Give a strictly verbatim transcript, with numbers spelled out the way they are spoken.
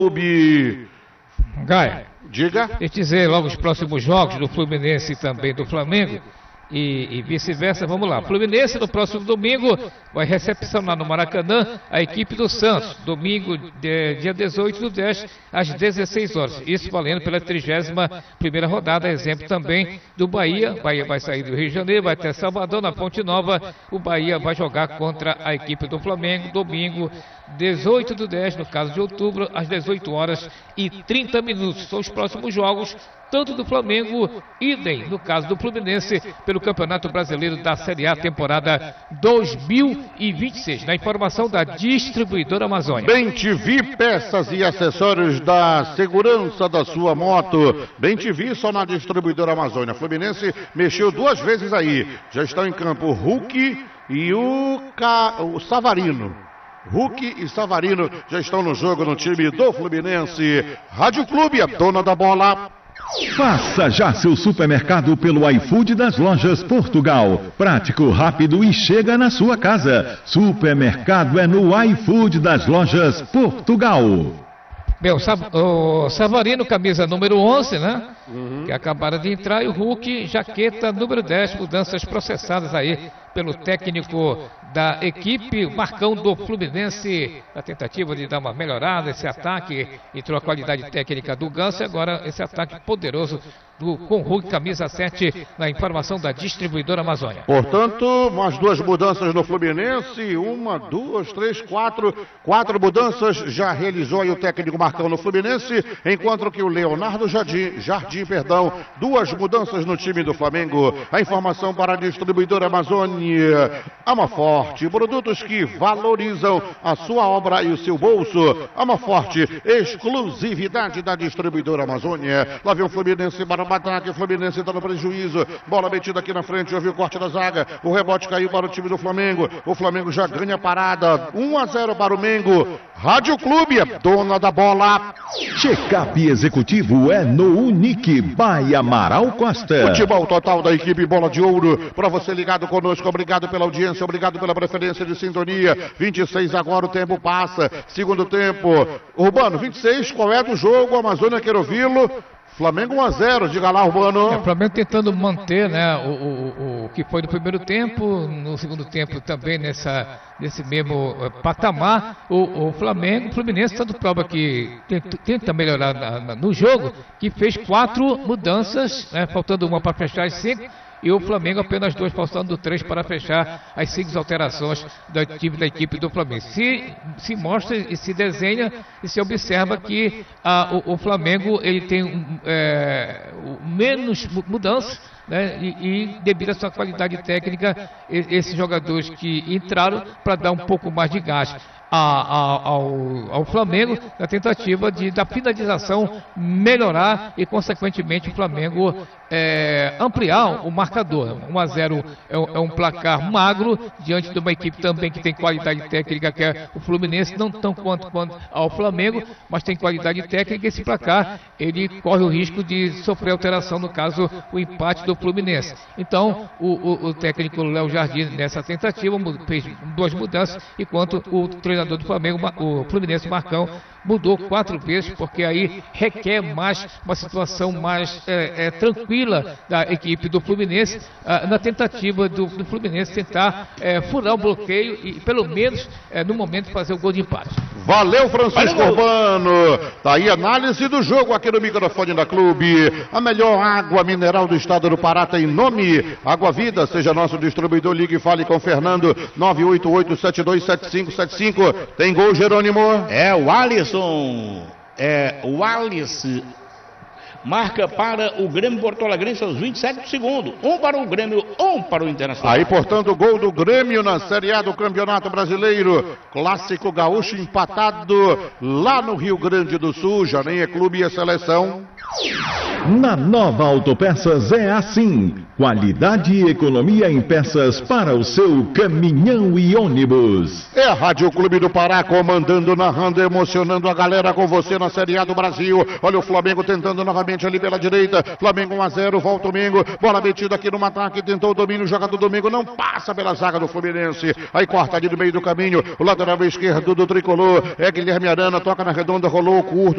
Clube. Gaia, Diga. deixa eu dizer logo os próximos jogos do Fluminense e também do Flamengo. E, e vice-versa, vamos lá. Fluminense no próximo domingo vai recepcionar no Maracanã a equipe do Santos. Domingo, de, dia dezoito do dez, às dezesseis horas. Isso valendo pela trigésima primeira rodada. Exemplo também do Bahia. Bahia vai sair do Rio de Janeiro, vai até Salvador, na Ponte Nova. O Bahia vai jogar contra a equipe do Flamengo. Domingo, dezoito do dez, no caso de outubro, às dezoito horas e trinta minutos. São os próximos jogos, tanto do Flamengo, idem, no caso do Fluminense, pelo Campeonato Brasileiro da Série A, temporada dois mil e vinte e seis. Na informação da distribuidora Amazônia. Bem T V, peças e acessórios da segurança da sua moto. Bem T V só na distribuidora Amazônia. Fluminense mexeu duas vezes aí. Já estão em campo o Hulk e o, Ca... o Savarino. Hulk e Savarino já estão no jogo no time do Fluminense. Rádio Clube, a dona da bola. Faça já seu supermercado pelo iFood das Lojas Portugal. Prático, rápido e chega na sua casa. Supermercado é no iFood das Lojas Portugal. Meu, o Savarino, camisa número onze, né? Uhum. Que acabaram de entrar. E o Hulk, jaqueta número dez. Mudanças processadas aí pelo técnico da equipe, Marcão do Fluminense, na tentativa de dar uma melhorada, esse ataque, entrou a qualidade técnica do Ganso, agora esse ataque poderoso do com Hulk, camisa sete, na informação da distribuidora Amazônia. Portanto, mais duas mudanças no Fluminense, uma, duas, três, quatro, quatro mudanças já realizou aí o técnico Marcão no Fluminense, enquanto que o Leonardo Jardim, Jardim, perdão, duas mudanças no time do Flamengo. A informação para a distribuidora Amazônia. Amaforte, produtos que valorizam a sua obra e o seu bolso. Amaforte, exclusividade da distribuidora Amazônia. Lá vem o Fluminense para o ataque, o Fluminense está no prejuízo. Bola metida aqui na frente, houve o corte da zaga. O rebote caiu para o time do Flamengo. O Flamengo já ganha parada. um a zero para o Mengo. Rádio Clube, dona da bola. Check-up executivo é no Unique by Amaral Costa. Futebol total da equipe Bola de Ouro. Para você ligado conosco, obrigado pela audiência, obrigado pela preferência de sintonia. vinte e seis agora, o tempo passa. Segundo tempo. Urbano, vinte e seis, qual é do jogo? Amazônia Queirovilo. Flamengo um a zero, diga lá, Urbano. É, o Flamengo tentando manter, né, o, o, o que foi no primeiro tempo, no segundo tempo também nessa, nesse mesmo uh, patamar. O, o Flamengo, o Fluminense está do prova que tenta, tenta melhorar na, na, no jogo, que fez quatro mudanças, né, faltando uma para fechar as cinco. E o Flamengo apenas dois, faltando três para fechar as cinco alterações do time da equipe do Flamengo. Se, se mostra e se desenha e se observa que ah, o, o Flamengo ele tem é, menos mudanças, né, e, e devido à sua qualidade técnica, esses jogadores que entraram para dar um pouco mais de gás A, a, ao, ao Flamengo, na tentativa de da finalização melhorar e consequentemente o Flamengo é, ampliar o marcador. um a zero é, é um placar magro diante de uma equipe também que tem qualidade técnica, que é o Fluminense, não tão quanto, quanto ao Flamengo, mas tem qualidade técnica. Esse placar ele corre o risco de sofrer alteração, no caso o empate do Fluminense. Então o, o, o técnico Léo Jardim nessa tentativa fez duas mudanças, enquanto o treinador do Flamengo, o Fluminense, Marcão, mudou quatro vezes, porque aí requer mais uma situação mais é, é, tranquila da equipe do Fluminense, ah, na tentativa do, do Fluminense tentar é, furar o bloqueio e pelo menos é, no momento fazer o gol de empate. Valeu, Francisco Valeu. Urbano. Tá aí a análise do jogo aqui no microfone da Clube. A melhor água mineral do estado do Pará tem nome. Água Vida, seja nosso distribuidor, ligue e fale com Fernando. nove oito oito, sete dois sete cinco sete cinco. Tem gol, Jerônimo? É o Alisson. É o Alice. Marca para o Grêmio Porto Alegrense aos vinte e sete segundos. Um para o Grêmio, um para o Internacional. Aí, portanto, gol do Grêmio na Série A do Campeonato Brasileiro. Clássico gaúcho empatado lá no Rio Grande do Sul. Já nem é clube e é seleção. Na Nova Autopeças é assim. Qualidade e economia em peças para o seu caminhão e ônibus. É a Rádio Clube do Pará comandando, narrando, emocionando a galera com você na Série A do Brasil. Olha o Flamengo tentando novamente novamente ali pela direita. Flamengo um a zero, volta o Domingo. Bola metida aqui no ataque, tentou o domínio, jogador Domingo não passa pela zaga do Fluminense. Aí corta ali no meio do caminho, o lateral esquerdo do tricolor é Guilherme Arana, toca na redonda, rolou curto.